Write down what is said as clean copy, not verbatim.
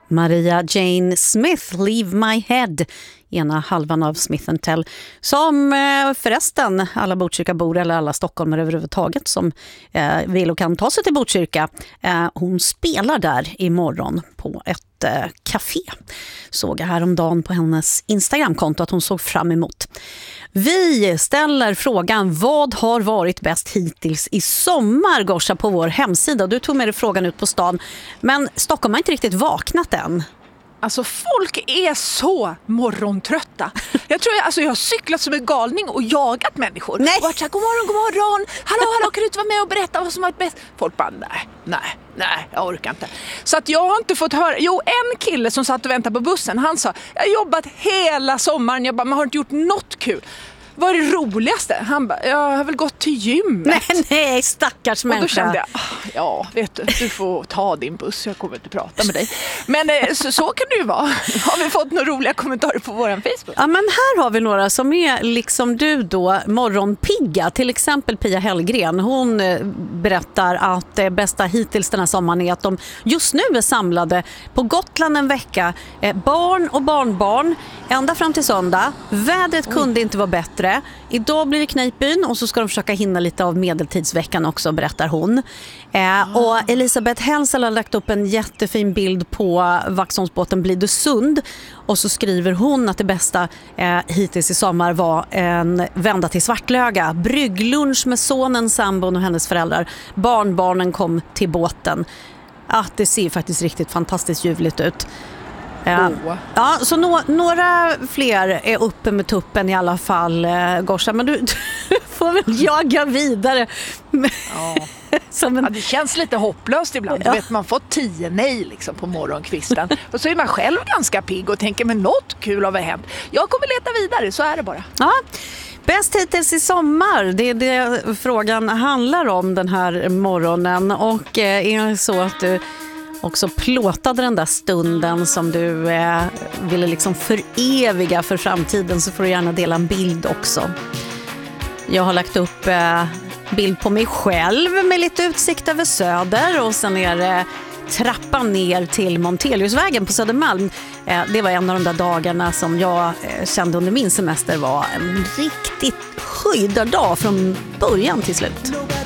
Maria Jane Smith, Leave My Head, ena halvan av Smith & Tell, som förresten alla Botkyrkabor eller alla stockholmare överhuvudtaget som vill och kan ta sig till Botkyrka, hon spelar där imorgon på ett café. Såg jag häromdagen på hennes Instagramkonto att hon såg fram emot. Vi ställer frågan, vad har varit bäst hittills i sommar, Gorsa, på vår hemsida. Du tog med dig frågan ut på stan, men Stockholm har inte riktigt vaknat än. Alltså folk är så morgontrötta. Jag har cyklat som en galning och jagat människor. Nej. Och varit så här, god morgon. Hallå, kan du inte vara med och berätta vad som har varit bäst? Folk bara, nej, jag orkar inte. Så att jag har inte fått höra. Jo, en kille som satt och väntade på bussen, han sa, jag har jobbat hela sommaren. Jag bara, men har inte gjort något kul? Vad är det roligaste? Han bara, jag har väl gått till gymmet. Nej, stackars människa. Och då kände jag, vet du får ta din buss, jag kommer inte prata med dig. Men så kan det ju vara. Har vi fått några roliga kommentarer på vår Facebook? Ja, men här har vi några som är liksom du då, morgonpigga. Till exempel Pia Hellgren. Hon berättar att det bästa hittills den här sommaren är att de just nu är samlade på Gotland en vecka. Barn och barnbarn, ända fram till söndag. Vädret kunde inte vara bättre. Idag blir det Kneippbyn och så ska de försöka hinna lite av medeltidsveckan också, berättar hon. Och Elisabeth Hensel har lagt upp en jättefin bild på Vaxholmsbåten Blidösund. Och så skriver hon att det bästa hittills i sommar var en vända till Svartlöga. Brygglunch med sonen, sambon och hennes föräldrar. Barnbarnen kom till båten. Det ser faktiskt riktigt fantastiskt ljuvligt ut. Ja, så några fler är uppe med tuppen i alla fall, Gorsa, men du får väl jaga vidare. Det känns lite hopplöst ibland. Du vet, man får 10 nej liksom på morgonkvisten. Och så är man själv ganska pigg och tänker, men något kul har hänt. Jag kommer leta vidare, så är det bara. Ja. Bäst hittills i sommar, det är det frågan handlar om den här morgonen. Och är det så att du också plåtade den där stunden som du ville liksom föreviga för framtiden, så får du gärna dela en bild också. Jag har lagt upp bild på mig själv med lite utsikt över Söder, och sen är det trappan ner till Monteliusvägen på Södermalm. Det var en av de där dagarna som jag kände under min semester var en riktigt höjdardag från början till slut.